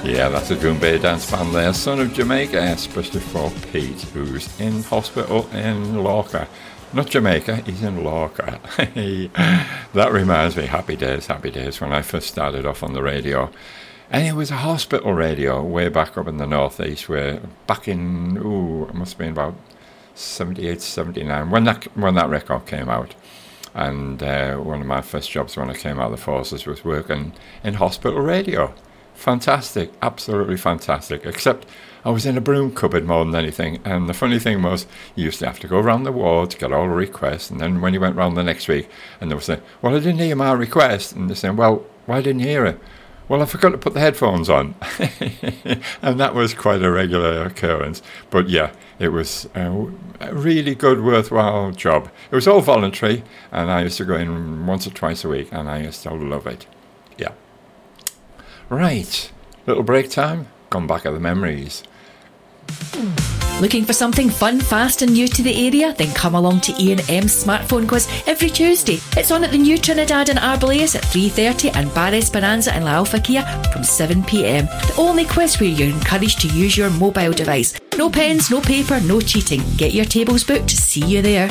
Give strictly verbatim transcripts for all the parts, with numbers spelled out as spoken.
Yeah, that's a drum bay dance band there, Son of Jamaica, especially for Pete, who's in hospital in Lorca. Not Jamaica, he's in Lorca. That reminds me, happy days, happy days, when I first started off on the radio. And it was a hospital radio way back up in the northeast, where back in, ooh, it must have been about seventy-eight, seventy-nine, when that, when that record came out. And uh, one of my first jobs when I came out of the forces was working in hospital radio. Fantastic, absolutely fantastic, except I was in a broom cupboard more than anything, and the funny thing was, you used to have to go around the ward to get all the requests, and then when you went round the next week, and they were saying, well, I didn't hear my request, and they're saying, well, why didn't you hear it? Well, I forgot to put the headphones on, and that was quite a regular occurrence, but yeah, it was a really good, worthwhile job. It was all voluntary, and I used to go in once or twice a week, and I used to love it, yeah. Right, little break time, gone back at the memories. Looking for something fun, fast and new to the area? Then come along to Ian M's Smartphone Quiz every Tuesday. It's on at the New Trinidad in Arboleas at three thirty and Bar Esperanza in La Alfa Kia from seven p m. The only quiz where you're encouraged to use your mobile device. No pens, no paper, no cheating. Get your tables booked. See you there.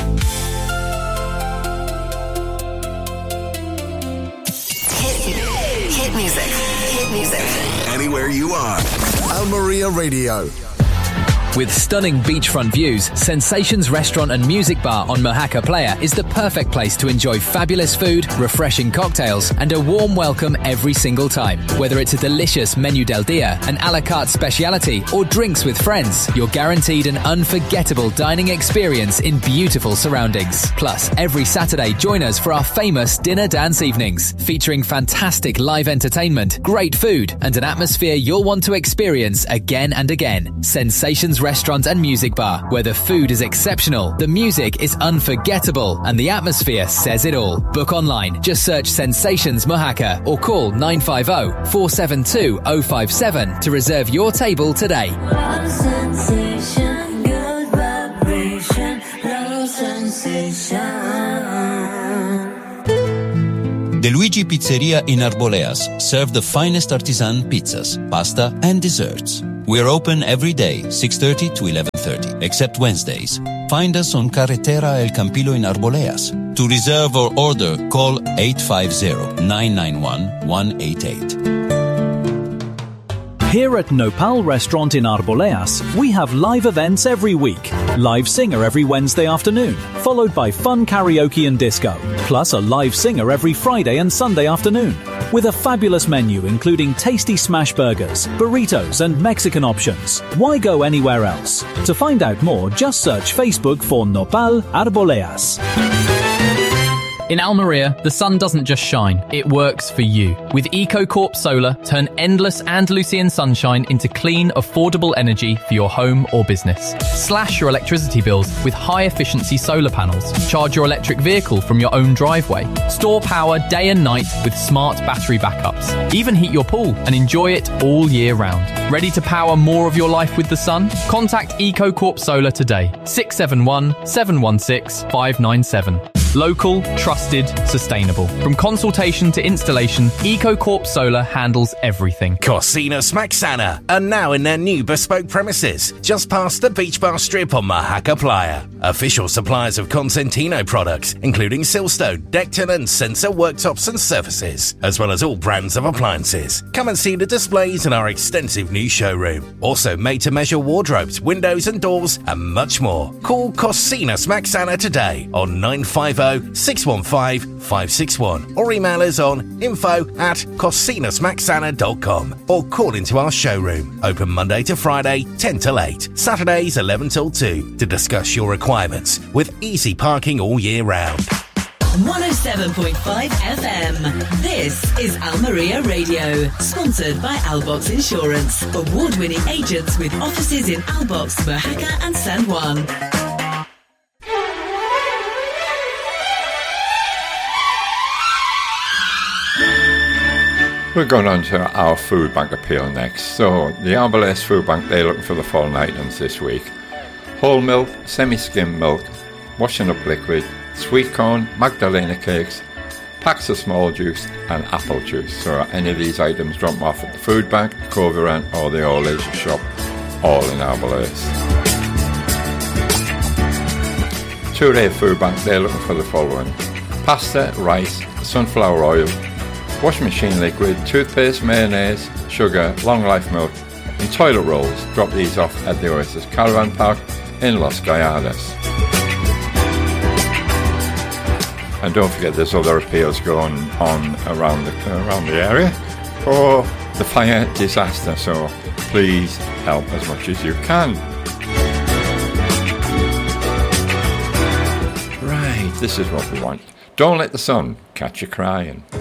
Hit music. Hit music. Anywhere you are. Almeria Radio. With stunning beachfront views, Sensations Restaurant and Music Bar on Mojaca Playa is the perfect place to enjoy fabulous food, refreshing cocktails, and a warm welcome every single time. Whether it's a delicious menu del dia, an a la carte speciality, or drinks with friends, you're guaranteed an unforgettable dining experience in beautiful surroundings. Plus, every Saturday, join us for our famous dinner dance evenings, featuring fantastic live entertainment, great food, and an atmosphere you'll want to experience again and again. Sensations Restaurant and Music Bar, where the food is exceptional, the music is unforgettable, and the atmosphere says it all. Book online. Just search Sensations Mojaca or call nine five zero, four seven two, zero five seven to reserve your table today. Love sensation, good vibration, love sensation. De Luigi Pizzeria in Arboleas serve the finest artisan pizzas, pasta, and desserts. We're open every day, six thirty to eleven thirty, except Wednesdays. Find us on Carretera El Campillo in Arboleas. To reserve or order, call eight five zero, nine nine one, one eight eight. Here at Nopal Restaurant in Arboleas, we have live events every week. Live singer every Wednesday afternoon, followed by fun karaoke and disco, plus a live singer every Friday and Sunday afternoon. With a fabulous menu including tasty smash burgers, burritos and Mexican options. Why go anywhere else? To find out more, just search Facebook for Nopal Arboleas. In Almeria, the sun doesn't just shine, it works for you. With EcoCorp Solar, turn endless Andalusian sunshine into clean, affordable energy for your home or business. Slash your electricity bills with high-efficiency solar panels. Charge your electric vehicle from your own driveway. Store power day and night with smart battery backups. Even heat your pool and enjoy it all year round. Ready to power more of your life with the sun? Contact EcoCorp Solar today. six seven one, seven one six, five nine seven. Local, trusted, sustainable. From consultation to installation, EcoCorp Solar handles everything. Cocinas Maxana are now in their new bespoke premises, just past the Beach Bar Strip on Mojaca Playa. Official suppliers of Consentino products, including Silstone, Decton and Sensor worktops and surfaces, as well as all brands of appliances. Come and see the displays in our extensive new showroom. Also made-to-measure wardrobes, windows and doors, and much more. Call Cocinas Maxana today on nine five zero, six one five, five six one or email us on info at cocinas maxana dot com or call into our showroom. Open Monday to Friday, ten till eight, Saturdays eleven till two to discuss your requirements with easy parking all year round. one oh seven point five F M. This is Almeria Radio, sponsored by Albox Insurance. Award-winning agents with offices in Albox, Mojaca and San Juan. We're going on to our food bank appeal next. So, the Arboleas Food Bank, they're looking for the following items this week. Whole milk, semi-skimmed milk, washing up liquid, sweet corn, Magdalena cakes, packs of small juice and apple juice. So any of these items drop them off at the food bank, Covey Run or the All Leisure Shop, all in Arboleas. Toure Food Bank, they're looking for the following: pasta, rice, sunflower oil, washing machine liquid, toothpaste, mayonnaise, sugar, long life milk and toilet rolls. Drop these off at the Oasis Caravan Park in Los Galladas. And don't forget there's other appeals going on around the, around the area for the fire disaster, so please help as much as you can. Right, this is what we want. Don't let the sun catch you crying.